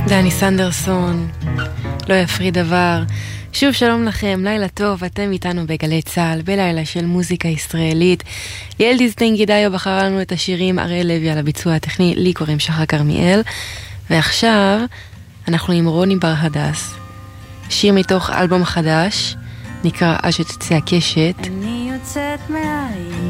דני סנדרסון, לא יפריד דבר. שוב שלום לכם, לילה טוב, אתם איתנו בגלי צהל, בלילה של מוזיקה ישראלית. ליאל דיסטנגידאיו בחרה לנו את השירים, אריאל לוי על הביצוע הטכני, לי קוראים שחר כרמיאל. ועכשיו אנחנו עם רוני בר הדס, שיר מתוך אלבום חדש, נקרא עד שתצא הקשת. אני יוצאת מהעיר